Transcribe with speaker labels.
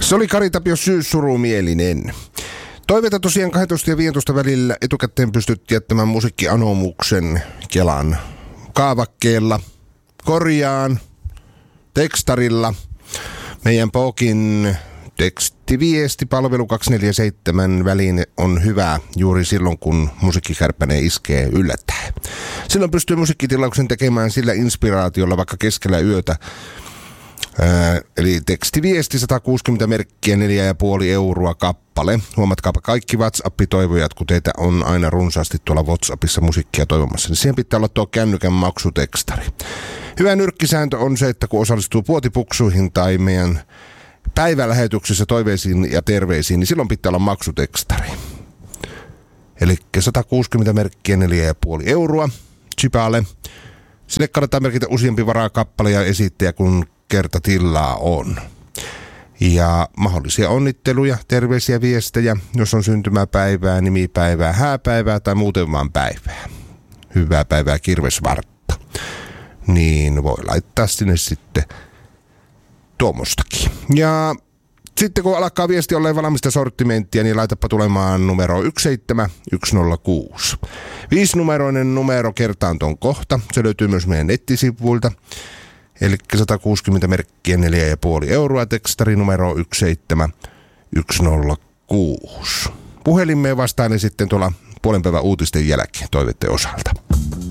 Speaker 1: Se oli Kari Tapio Syyssurumielinen. Toiveita tosiaan 12 ja 15 välillä etukäteen pystyt jättämään musiikkianomuksen Kelan kaavakkeella, korjaan, tekstarilla. Meidän Pokin tekstiviestipalvelu 247 väline on hyvä juuri silloin, kun musiikkikärpäne iskee yllättäen. Silloin pystyy musiikkitilauksen tekemään sillä inspiraatiolla vaikka keskellä yötä. Eli tekstiviesti 160 merkkiä, 4,5 euroa kappale. Huomatkaapa kaikki WhatsApp-toivojat, kun teitä on aina runsaasti tuolla WhatsAppissa musiikkia toivomassa, niin siihen pitää olla tuo kännykän maksutekstari. Hyvä nyrkkisääntö on se, että kun osallistuu puotipuksuihin tai meidän päivälähetyksessä toiveisiin ja terveisiin, niin silloin pitää olla maksutekstari. Eli 160 merkkiä, 4,5 euroa chipale. Sille kannattaa merkitä useampi varakappale ja esittäjä, kun kerta tilaa on. Ja mahdollisia onnitteluja, terveisiä viestejä, jos on syntymäpäivää, nimipäivää, hääpäivää tai muuten vaan päivää. Hyvää päivää Kirvesvartta. Niin voi laittaa sinne sitten tuommoistakin. Ja sitten kun alkaa viesti olleen valmista sortimenttia, niin laitapa tulemaan numero 17106. 5-numeroinen numero kertaanton kohta. Se löytyy myös meidän nettisivuilta. Eli 160 merkkiä, 4,5 euroa, tekstari numero 17106. Puhelimeen vastaan sitten tuolla puolen päivän uutisten jälkeen toiveiden osalta.